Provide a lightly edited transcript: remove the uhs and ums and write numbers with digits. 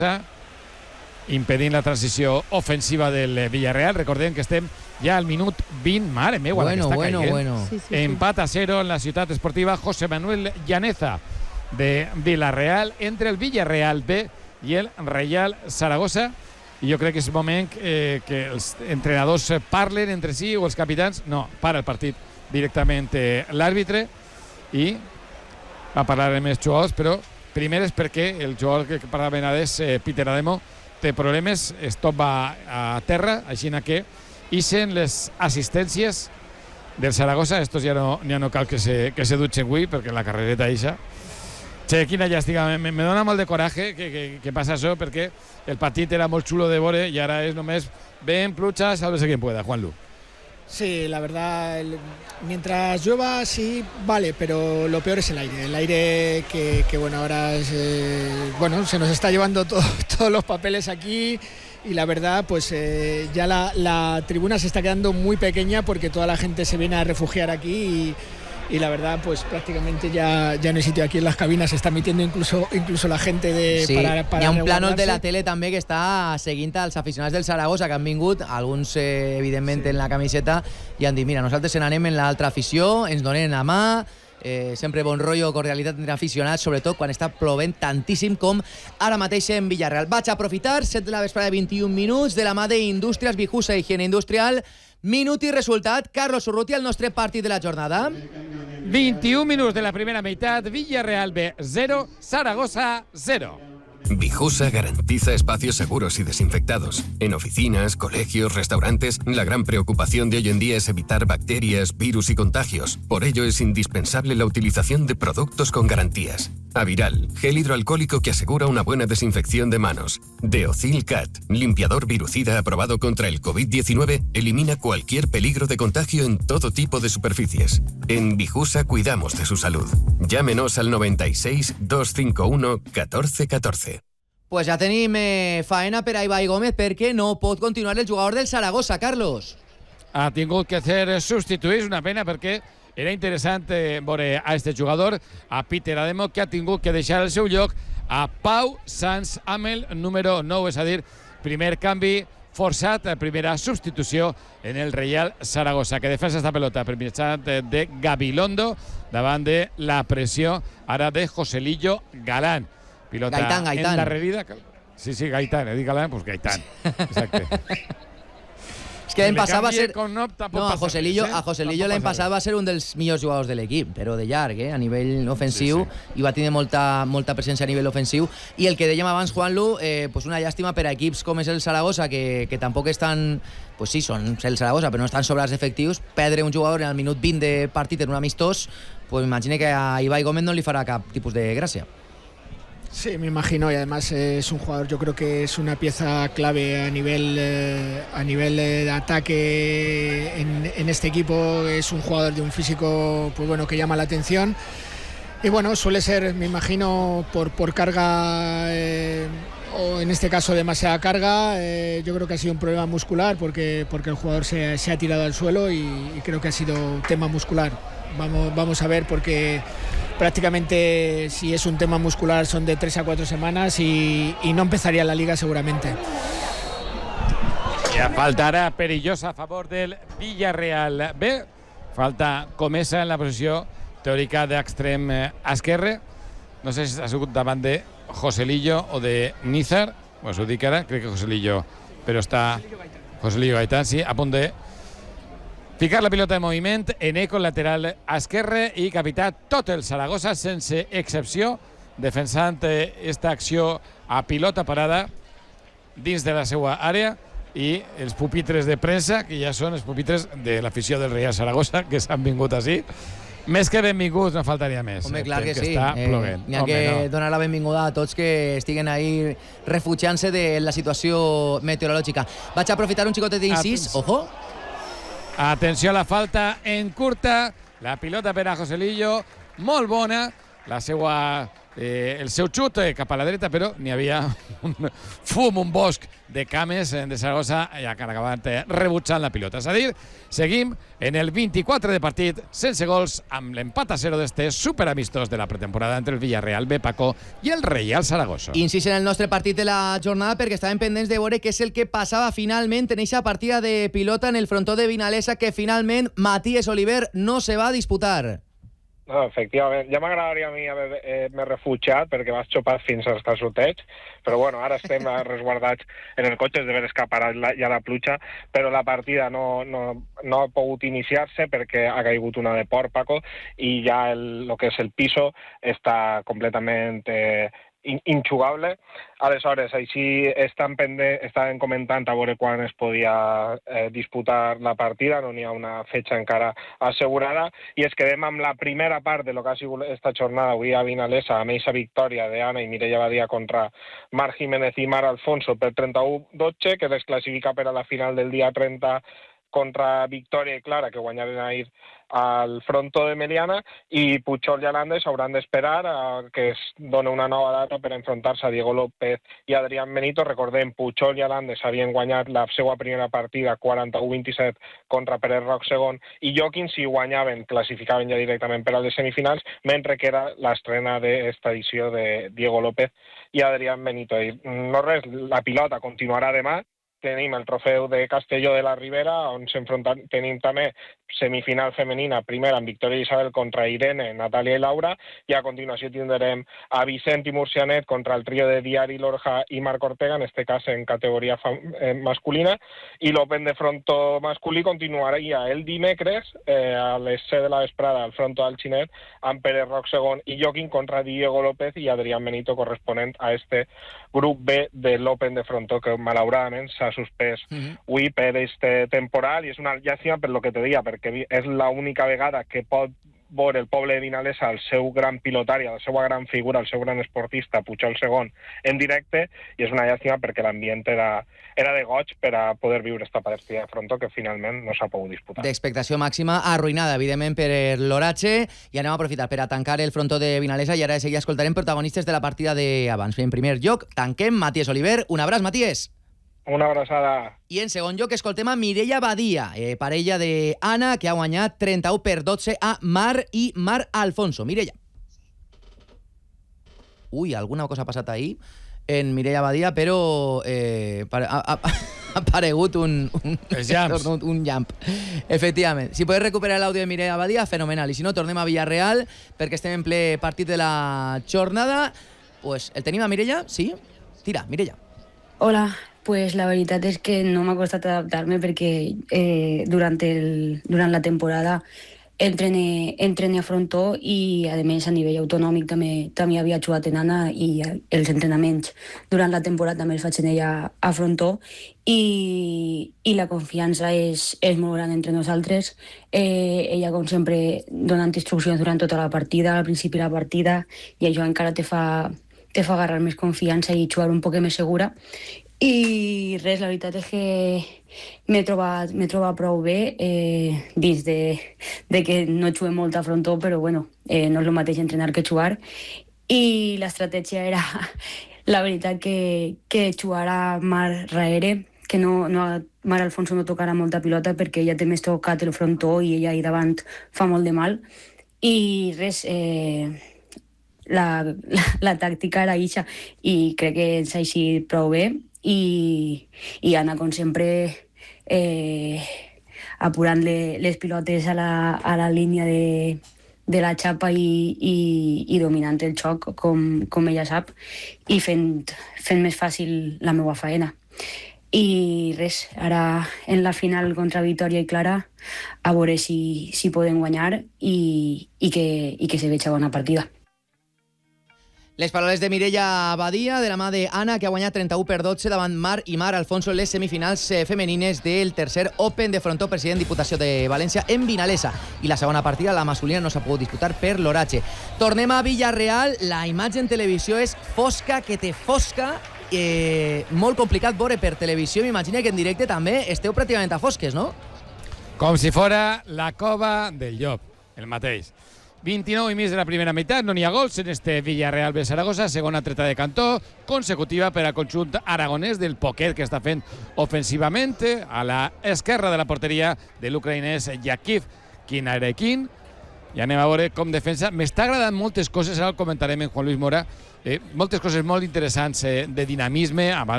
impedint la transició ofensiva del Villarreal. Recordem que estem ja al minut 20. Mare meva, la que està caient. Sí. Empat a 0 en la ciutat esportiva José Manuel Llaneza de Villarreal entre el Villarreal B i el Reial Saragossa. I jo crec que és moment que els entrenadors parlen entre si, o els capitans. No, para el partit directament l'àrbitre i va parlar amb els jugadors, però primer és perquè el jugador que parlava Benades, Peter Ademo, té problemes, es topa a terra, així que ixen les assistències del Saragossa. Estos ja no cal que se dutxen avui, perquè la carrereta ixa. Che, quina llàstima, me dona molt de coratge que passa això, perquè el partit era molt xulo de veure i ara és només ven, pluja, sálvese quien pueda, Juanlu. Sí, la verdad, mientras llueva sí, vale, pero lo peor es el aire. El aire que bueno, ahora es, se nos está llevando todos los papeles aquí y la verdad, pues ya la tribuna se está quedando muy pequeña porque toda la gente se viene a refugiar aquí y la verdad, pues prácticamente ya no hay sitio aquí en las cabinas, se está metiendo incluso la gente para hi ha un plànol de la tele també que està seguint els aficionats del Saragossa que han vingut, alguns evidentment en la camiseta, i han dit, mira, nosaltres se n'anem en l'altra afició, ens donen a mà, sempre bon rotllo, cordialitat entre aficionats, sobretot quan està plovent tantíssim com ara mateix en Villarreal. Vaig a aprofitar, 7 de la vesprada, 21 minuts, de la mà d'Indústries Bijusa Higiene Industrial. Minut i resultat. Carlos Urrutia, el nostre partit de la jornada. 21 minuts de la primera meitat, Villarreal B 0, Saragossa 0. Bijusa garantiza espacios seguros y desinfectados. En oficinas, colegios, restaurantes, la gran preocupación de hoy en día es evitar bacterias, virus y contagios. Por ello es indispensable la utilización de productos con garantías. Aviral, gel hidroalcohólico que asegura una buena desinfección de manos. Deocil Cat, limpiador virucida aprobado contra el COVID-19, elimina cualquier peligro de contagio en todo tipo de superficies. En Bijusa cuidamos de su salud. Llámenos al 96 251 1414. Pues ja tenim faena per a Ibai Gómez perquè no pot continuar el jugador del Saragossa, Carlos. Ha tingut que ser substituït, és una pena perquè era interessant veure a este jugador, a Peter Ademo, que ha tingut que deixar el seu lloc a Pau Sanz amb el número 9, és a dir, primer canvi forçat, primera substitució en el Reial Saragossa, que defensa esta pelota per mitjant de Gabilondo davant de la pressió ara de Joselillo Galán. Pilota Gaitán. En la revida. Sí, Gaitán, he dit Galán, pues Gaitán. Exacte. És que l'any passat va ser... A Joselillo l'any passat va ser un dels millors jugadors de l'equip, però de llarg, a nivell ofensiu, i va tenir molta presència a nivell ofensiu. I el que dèiem abans, Juanlu, pues una llàstima per a equips com és el Saragossa, que tampoc estan... Pues sí, són el Saragossa, però no estan sobrats d'efectius. Perdre un jugador en el minut 20 de partit en un amistós, pues imagine que a Ibai Gómez no li farà cap tipus de gràcia. Sí, me imagino, y además es un jugador, yo creo que es una pieza clave a nivel de ataque en este equipo. Es un jugador de un físico, pues bueno, que llama la atención y bueno, suele ser, me imagino, por carga o en este caso demasiada carga. Yo creo que ha sido un problema muscular porque el jugador se ha tirado al suelo y creo que ha sido tema muscular. Vamos a ver, porque prácticamente si es un tema muscular son de 3 a 4 semanas y no empezaría la liga seguramente. Ja faltarà perillosa a favor del Villarreal B. Falta Comesa en la posició teòrica d'extrem esquerre. No sé si ha sigut davant de Joselillo o de Nízar. Pues ho dic ara, crec que Joselillo, però està Joselillo Gaitán, sí, a punt de ficar la pilota de moviment en eco lateral esquerre i capità tot el Saragossa, sense excepció, defensant esta acció a pilota parada dins de la seva àrea, i els pupitres de premsa, que ja són els pupitres de l'afició del Reial Saragossa, que s'han vingut així. Més que benvinguts, no faltaria més. Home, clar que sí. Està plovent. N'hi ha que donar la benvinguda a tots que estiguen ahí refugiant-se de la situació meteorològica. Vaig a aprofitar un xicotet d'incís. Ojo! Atenció a la falta en curta, la pilota per a Joselillo, molt bona, la seva el seu xut cap a la dreta, però n'hi havia un fum, un bosc de cames de Saragossa i han acabat rebutjant la pilota. És a dir, seguim en el 24 de partit, sense gols, amb l'empat a 0 d'este superamistós de la pretemporada entre el Villarreal B, Paco, i el Reial Saragossa. Incís en el nostre partit de la jornada perquè estàvem pendents de veure què és el que passava finalment en aquesta partida de pilota en el frontó de Vinalesa, que finalment Matías Oliver no se va a disputar. No, efectivament, ja m'agradaria a mi haver-me refugiat perquè vas xopar fins als calçotets, però bueno, ara estem resguardats en el cotxe, és d'haver escapat ja la pluja, però la partida no ha pogut iniciar-se perquè ha caigut una de port, Paco, i ja el que és el piso està completament injugable. Aleshores, així estaven comentant a veure quan es podia disputar la partida, no n'hi ha una fetge encara assegurada, i es quedem amb la primera part de lo que ha sigut esta jornada avui a Vinalesa, amb aquesta victòria d'Anna i Mireia Badia contra Marc Jiménez i Mar Alfonso per 31-12, que es classifica per a la final del dia 30 contra Victòria i Clara, que guanyaren ahir al frontó de Meliana, i Puchol i Alandes hauran d'esperar a que es doni una nova data per enfrontar-se a Diego López i Adrián Benito. Recordem, Puchol i Alandes havien guanyat la seva primera partida 41-27 contra Pérez Roc segon, i Joaquín, si guanyaven, classificaven ja directament per a les semifinals, mentre que era l'estrena d'esta edició de Diego López i Adrián Benito. I no res, la pilota continuarà demà. Tenim el trofeu de Castelló de la Ribera, on tenim també semifinal femenina, primera amb Victòria Isabel contra Irene, Natàlia i Laura, i a continuació tindrem a Vicent i Murcianet contra el trio de Diari Lorja i Marc Ortega, en este cas en categoria masculina, i l'Open de frontó masculí continuaria el dimecres a les 7 de la vesprada al frontó del Xinet, amb Pérez Roc segon i Joaquín contra Diego López i Adrián Benito, corresponent a este grup B de l'Open de frontó, que malauradament s'ha suspès avui per este temporal, i és una llàstima per lo que te deia, perquè és l'única vegada que pot veure el poble de Vinalesa el seu gran pilotari, la seva gran figura, el seu gran esportista, Puchol segon, en directe, i és una llàstima perquè l'ambient era de goig per a poder viure esta partida de frontó que finalment no s'ha pogut disputar. D'expectació màxima, arruïnada, evidentment, per l'Oratge, i anem a aprofitar per a tancar el frontó de Vinalesa, i ara de seguida escoltarem protagonistes de la partida d'abans. En primer lloc, tanquem Matías Oliver. Un abraç, Matías. Una abraçada. I en segon lloc escoltem a Mireia Badia, parella d'Anna, que ha guanyat 31-12 a Mar i Mar Alfonso. Mireia. Ui, alguna cosa ha passat ahir en Mireia Badia, però ha aparegut un llamp. Efectivament. Si podeu recuperar l'àudio de Mireia Badia, fenomenal. I si no, tornem a Villarreal, perquè estem en ple partit de la jornada. Pues, el tenim a Mireia? Sí? Tira, Mireia. Hola. Pues la veritat és que no m'ha costat adaptar-me perquè durant la temporada entrene a frontó i a més a nivell autonòmic també havia jugat en Anna i els entrenaments durant la temporada també els faig en ella a frontó i la confiança és molt gran entre nosaltres. Ella com sempre donant instruccions durant tota la partida, al principi de la partida, i això encara te fa agarrar més confiança i jugar un poc més segura. I res, la veritat és que m'he trobat prou bé dins de que no juguem molt a frontó, però bueno, no és el mateix entrenar que jugar. I l'estratègia era, la veritat, que jugar a Mar Raere, que Mar Alfonso no tocarà molta pilota perquè ella té més tocat el frontó i ella ahí davant fa molt de mal. I res, la tàctica era eixa i crec que ens ha eixit prou bé. I Anna, com sempre, apurant les pilotes a la línia de la xapa i dominant el xoc com ella sap i fent més fàcil la meva faena. I res, ara en la final contra Victòria i Clara a veure si podem guanyar i que se veja bona partida. Les paraules de Mireia Badia, de la mà d'Anna, que ha guanyat 31-12 davant Mar i Mar Alfonso en les semifinals femenines del tercer Open de frontó, president Diputació de València en Vinalesa. I la segona partida, la masculina, no s'ha pogut disputar per l'Oratge. Tornem a Villarreal. La imatge en televisió és fosca, que té fosca. Molt complicat veure per televisió. M'imagino que en directe també esteu pràcticament a fosques, no? Com si fora la cova del llop, el mateix. 29 i mig de la primera meitat, no n'hi ha gols en este Villarreal B Saragossa, segona treta de cantó, consecutiva per al conjunt aragonès del poquet que està fent ofensivament a l'esquerra de la porteria de l'ucraïnès Yakiv Kinarekin. I anem a veure com defensa. M'està agradant moltes coses, ara el comentarem en Juan Luis Mora, moltes coses molt interessants de dinamisme, abans